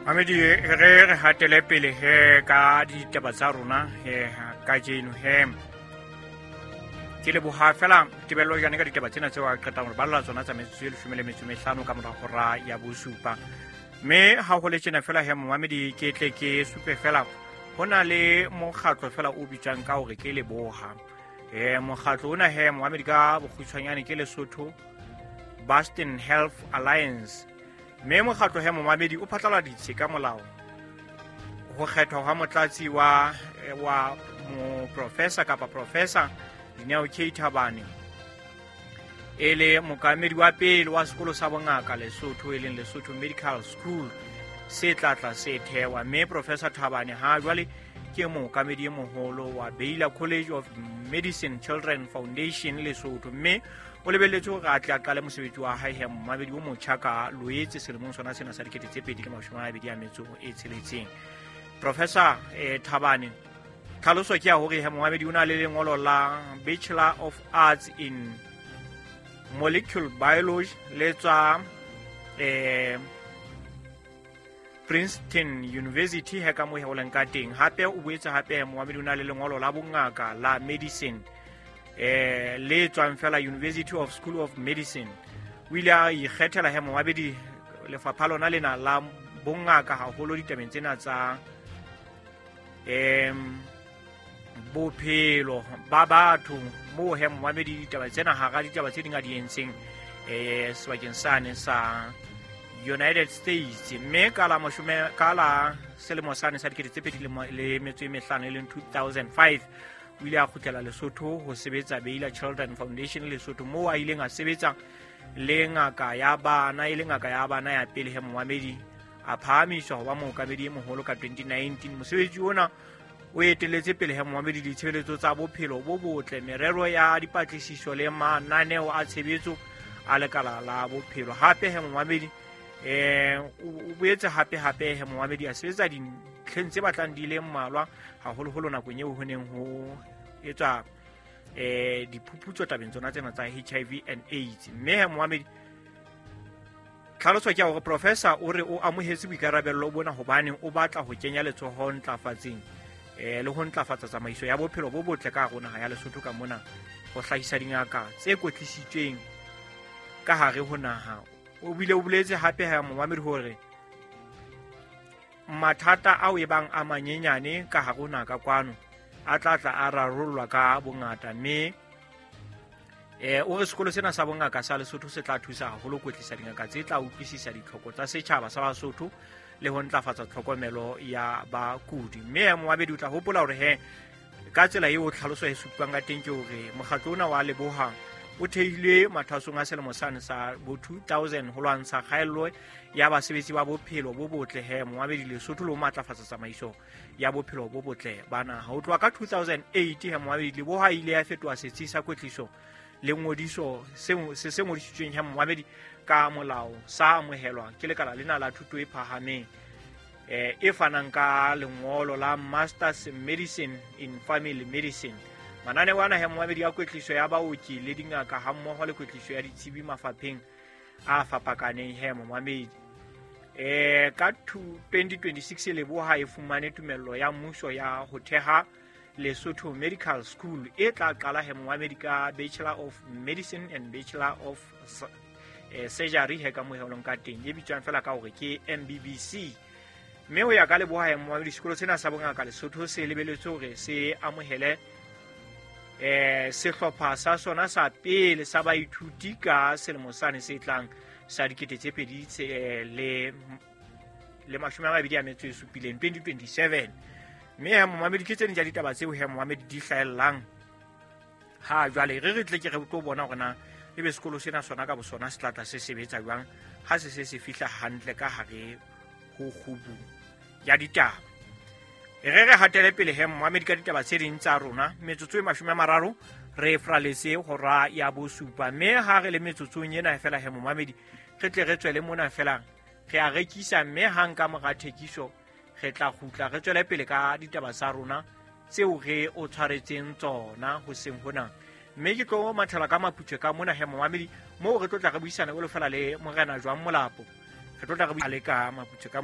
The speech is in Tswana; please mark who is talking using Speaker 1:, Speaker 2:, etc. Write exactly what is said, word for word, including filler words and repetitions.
Speaker 1: Mohamedi re re hatele pele he ka ditaba tsa rona he ka jeno he ke le boha fela tebello jane ka ditaba tsena tse wa qeta hore balla tsona tsa metso e leshome le metso e mehlano ka mora hora ya bosupa me ha ho le tjena fela he Mohamedi ke tle ke supe fela hona le mokgatlo fela o bitsang ka hore ke le boha eh mokgatlo ona he Mohamedi ka bokgutshwanyane ke Lesotho Boston Health Alliance me mokgatlo he Mohamedi o phatlaladitse ka molao ho kgethwa ha motlatsi wa wa mo professor kapa professor Dineo K Thabane ele mokamedi wa pele wa sekolo sa bongaka Lesotho e leng Lesotho Medical School se tlatla se thewa me professor Thabane ha jwale ke mokamedi e moholo wa Baylor College of Medicine Children Foundation Lesotho me o lebelletse go atla ka le mosebetsi wa hae he Mohamedi o motjha ka loetse selemong sona sena sa dikete tse pedi le mashome a mabedi a metso e tsheletseng professor eh, Thabane tlhaloso ke ya hore he Mohamedi o na le lengolo la Bachelor of Arts in Molecular Biology le tswa eh, Princeton University he ka mo he o leng ka teng hape o boetse hape he Mohamedi o na le lengolo la bongaka la medicine eh le tswang fela University of School of Medicine wila e kgethela he Mohamedi lefapha lona lena la bongaka haholo ditabeng tsena tsa em bophelo ba batho mo he Mohamedi ditaba tsena ha ga ditaba tse dinga di entseng eh sebakeng sane sa United States me ka la mashome ka la selemo sane sa dikete tse pedi le metso e mehlano e leng two thousand five o ile a khutlela Lesotho ho sebetsa Baylor Children Foundation Lesotho mo a ileng a sebetsa le ngaka ya bana ile ngaka ya bana ya pele he Mohamedi a phahamiswa ho ba mookamedi e moholo ka twenty nineteen mosebetsi ona o eteletse pele he Mohamedi ditshebeletso tsa bophelo bo botle merero ya dipatlisiso le mananeo a tshebetso a lekala la bophelo hape he Mohamedi eh o boetse hape hape he Mohamedi a sebetsa dintlheng tse batlang di le mmalwa haholoholo nakong eo ho neng ho etswa eh diphuputso tabeng tsona tsena tsa H I V and AIDS mme he Mohamedi tlhaloso ke hore professor o re o amohetse boikarabello bona hobane o batla ho kenya letsoho ntlafatseng eh le ho ntlafatsa tsamaiso ya bophelo bo botle ka rona ha ya Lesotho ka mona ho hlahisa dingaka tse kwetlisitsweng ka hare ho naha o bile o boletse hape ha Mohamedi hore mathata a o ebang a manyenyane ka hare ho naha kwano a tlatla a rarollwa ka bongata mme eh o re sekolo sena sa bongaka sa Lesotho se tla thusa haholo kwetlisa dingaka tse tla utlwisisa ditlhoko tsa setjhaba sa Basotho le ho ntlafatsa tlhokomelo ya bakudi mme Mohamedi o tla hopola hore he ka tsela eo tlhaloso e supang ka teng ke hore mokgatlo ona wa Leboha o theile mathasong a selemo sane sa bo two thousand ho lwantsha kgaello ya basebetsi ba bophelo bo botle he Mohamedi Lesotho le matlafatsa tsamaiso ya bophelo bo botle bana ha o tloa ka two thousand eight he Mohamedi Leboha ile ya fetwa setsi sa kwetliso le ngodiso se se ngodisitsweng he Mohamedi ka molao sa amohelwa ke lekala lena la thuto e phahameng eh e fanang ka lengolo la Masters in Medicine in Family Medicine manane wana he Mohamedi ya kwetliso ya baoki le dingaka ha mmoho le kwetliso ya ditsebi mafapheng a fapakaneng he Mohamedi eh ka twenty twenty-six Leboha e fumane tumello ya mmuso ya ho theha Lesotho Medical School e tla qala he Mohamedi ka Bachelor of Medicine and Bachelor of eh, Surgery he ka mohelong ka teng e bitswang fela ka hore ke M B B C mme o ya ka Leboha he Mohamedi sekolo sena sa bongaka Lesotho se lebeletse hore se amohele eh se hlopha sa sona sa pele sa baithuti ka selemo sane se tlang sa dikete tse pedi le le mashome a mabedi a metso e supileng twenty twenty-seven mme he Mohamedi ke tsene ja ditaba tseo he Mohamedi di hlaellang ha jwale re re tle ke re tlo bona hore na e be sekolo sena sona ka bosona se tlatla se sebetsa jwang ha se se se fihla hantle ka hare ho khubu ya ditaba re re hatele pele he Mohamedi ka ditaba tse ding tsa rona metsotso e mashome a mararo re fraletse hora ya bosupa mme ha re le metsotsong ena fela he Mohamedi re tle re tswele mona fela re a rekisa mme hang ka mora thekiso re tla khutla re tswele pele ka ditaba tsa rona tseo re o tshwaretseng tsona ho seng hona mme ke tlo mathela ka maphutse ka mona he Mohamedi mo re tlo tla re buisana o le fela le morena Joang Molapo re tlo tla re buisana le ka maphutse ka